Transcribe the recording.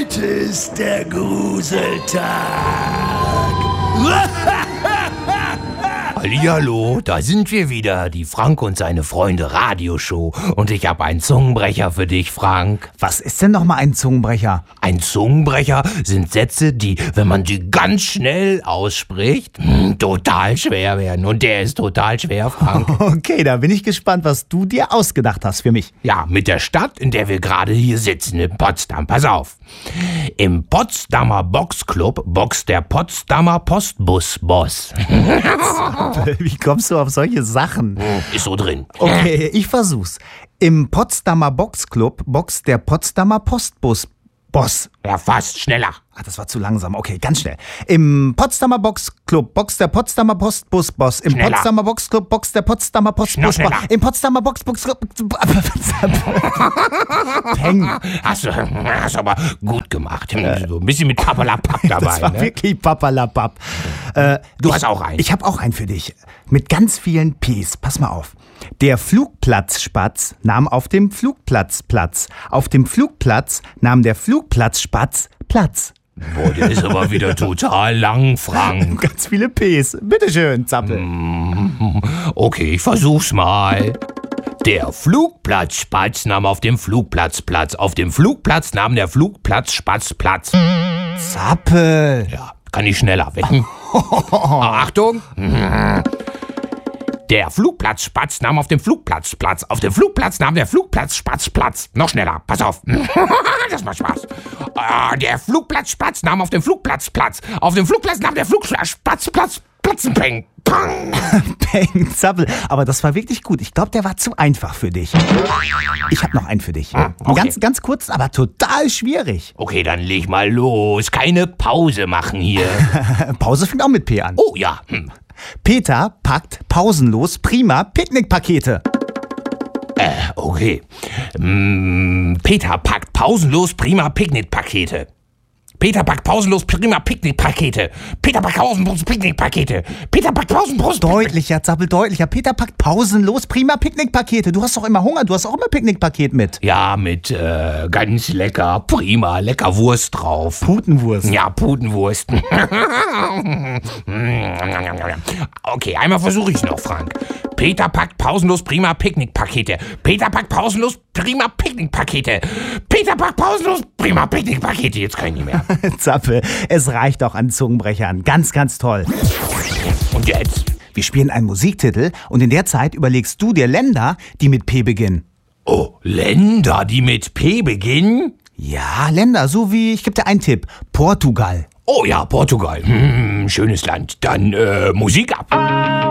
Heute ist der Gruseltag. Hallihallo, da sind wir wieder, die Frank und seine Freunde Radioshow. Und ich habe einen Zungenbrecher für dich, Frank. Was ist denn nochmal ein Zungenbrecher? Ein Zungenbrecher sind Sätze, die, wenn man sie ganz schnell ausspricht, total schwer werden. Und der ist total schwer, Frank. Okay, da bin ich gespannt, was du dir ausgedacht hast für mich. Ja, mit der Stadt, in der wir gerade hier sitzen, in Potsdam. Pass auf. Im Potsdamer Boxclub boxt der Potsdamer Postbus-Boss. Wie kommst du auf solche Sachen? Ist so drin. Okay, ich versuch's. Im Potsdamer Boxclub boxt der Potsdamer Postbus-Boss. Ja, fast schneller. Ach, das war zu langsam. Okay, ganz schnell. Im Potsdamer Boxclub boxt der Potsdamer Postbus-Boss. Im Schneller. Potsdamer Boxclub boxt der Potsdamer Postbus-Boss. Schneller. Im Potsdamer Boxclub... Peng. Hast aber gut gemacht. So ein bisschen mit Papperlapapp dabei. Das war ne? wirklich papperlapapp. Du hast auch einen. Ich habe auch einen für dich. Mit ganz vielen Ps. Pass mal auf. Der Flugplatzspatz nahm auf dem Flugplatz Platz. Auf dem Flugplatz nahm der Flugplatzspatz Platz. Boah, der ist aber wieder total lang, Frank. Ganz viele Ps. Bitteschön, Zappel. Okay, ich versuch's mal. Der Flugplatzspatz nahm auf dem Flugplatz Platz. Auf dem Flugplatz nahm der Flugplatzspatz Platz. Zappel. Ja, kann ich schneller wetten. Achtung. Der Flugplatzspatz nahm auf dem Flugplatz Platz. Auf dem Flugplatz nahm der Flugplatzspatz Platz. Noch schneller, pass auf. Das macht Spaß. Der Flugplatzspatz nahm auf dem Flugplatz Platz. Auf dem Flugplatz nahm der Flugplatzspatz Platz. Platzenpeng. Pang. Peng, Zappel. Aber das war wirklich gut. Ich glaube, der war zu einfach für dich. Ich habe noch einen für dich. Okay. Ganz kurz, aber total schwierig. Okay, dann leg mal los. Keine Pause machen hier. Pause fängt auch mit P an. Oh ja. Peter packt pausenlos prima Picknickpakete. Okay. Peter packt pausenlos prima Picknickpakete. Peter packt pausenlos prima Picknickpakete. Peter packt pausenlos Picknickpakete. Peter packt pausenlos Deutlicher, Zappel, deutlicher. Peter packt pausenlos prima Picknickpakete. Du hast doch immer Hunger, du hast auch immer Picknickpaket mit. Ja, mit ganz lecker, prima, lecker Wurst drauf. Putenwurst. Ja, Putenwurst. Okay, einmal versuche ich noch, Frank. Peter packt pausenlos prima Picknickpakete. Peter packt pausenlos prima Picknickpakete. Peter packt pausenlos prima Picknickpakete. Jetzt kann ich nicht mehr. Zappel, es reicht auch an Zungenbrechern. Ganz, ganz toll. Und jetzt? Wir spielen einen Musiktitel und in der Zeit überlegst du dir Länder, die mit P beginnen. Oh, Länder, die mit P beginnen? Ja, Länder, so wie, ich gebe dir einen Tipp, Portugal. Oh ja, Portugal. Schönes Land. Dann Musik ab.